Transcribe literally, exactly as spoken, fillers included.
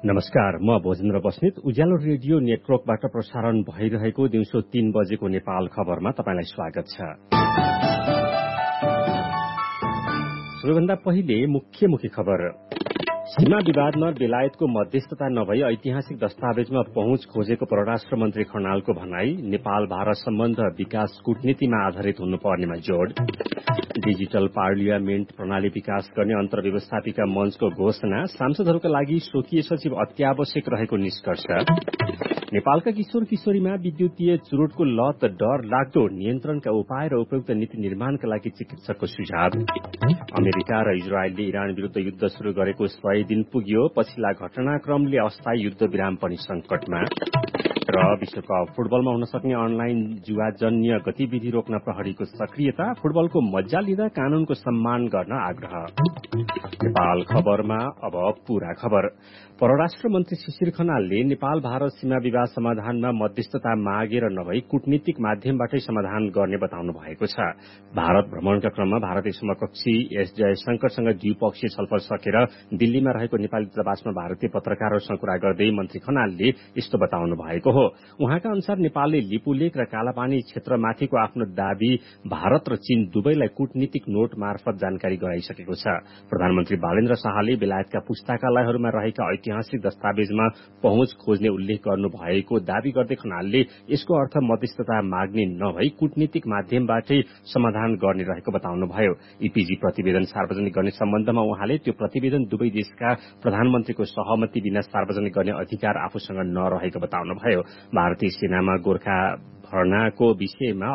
नमस्कार, म भोजेन्द्र बस्नेत उज्यालो रेडियो नेटवर्कबाट प्रसारण भइरहेको दिउँसो तीन बजेको नेपाल खबरमा तपाईंलाई स्वागत छ। सबैभन्दा पहिले मुख्य मुख्य खबर। सीमा विवादमा बेलायतको मध्यस्थता नभई ऐतिहासिक दस्तावेजमा पहुँच खोजेको परराष्ट्र मन्त्री खनालको भनाई, नेपाल भारत सम्बन्ध विकास कूटनीतिमा आधारित हुनुपर्नेमा जोड़। डिजिटल पार्लियामेन्ट प्रणाली विकास गर्ने अन्तर्व्यवस्थापिका मञ्चको घोषणा, सांसदहरूका लागि स्वकीय सचिव अत्यावश्यक रहेको निष्कर्ष। नेपालका किशोर किशोरीमा विद्युतीय चुरोटको लत डर लाग्दो, नियन्त्रणका उपाय र उपयुक्त नीति निर्माणका लागि चिकित्सकको सुझाव। अमेरिका र इजरायलले इरान विरूद्ध युद्ध शुरू गरेको सय दिन पुग्यो, पछिल्ला घटनाक्रमले अस्थायी युद्ध विराम पनि संकटमा। र विश्वकप फुटबलमा हुन सक्ने अनलाइन जुवाजन्य गतिविधि रोक्न प्रहरीको सक्रियता, फुटबलको मज्जा लिँदा कानूनको सम्मान गर्न आग्रह। नेपाल खबरमा अब पूरा खबर। परराष्ट्र मन्त्री शिशिर खनालले नेपाल भारत सीमा विवाद समाधानमा मध्यस्थता मागेर नभई कूटनीतिक माध्यमबाटै समाधान गर्ने बताउनु भएको छ। भारत भ्रमणका क्रममा भारतीय समकक्षी एस जयशंकरसँग द्विपक्षीय छलफल सकेर दिल्लीमा रहेको नेपाली दूतावासमा भारतीय पत्रकारहरूसँग कुरा गर्दै मन्त्री खनालले यस्तो बताउनु भएको हो। उहाँका अनुसार नेपालले लिपुलेक र कालापानी क्षेत्रमाथिको आफ्नो दावी भारत र चीन दुवैलाई कूटनीतिक नोट मार्फत जानकारी गराइसकेको छ। प्रधानमन्त्री बालेन्द्र शाहले बेलायतका पुस्तकालयहरूमा रहेका ऐतिहासिक दस्तावेजमा पहुँच खोज्ने उल्लेख गर्नु भएको दावी गर्दै खनालले यसको अर्थ मध्यस्थता माग्ने नभई कूटनीतिक माध्यमबाटै समाधान गर्ने रहेको बताउनुभयो। ईपीजी प्रतिवेदन सार्वजनिक गर्ने सम्बन्धमा उहाँले त्यो प्रतिवेदन दुवै देशका प्रधानमन्त्रीको सहमति बिना सार्वजनिक गर्ने अधिकार आफूसँग नरहेको बताउनुभयो। भारतीय सेनामा गोर्खा भर्नाको विषयमा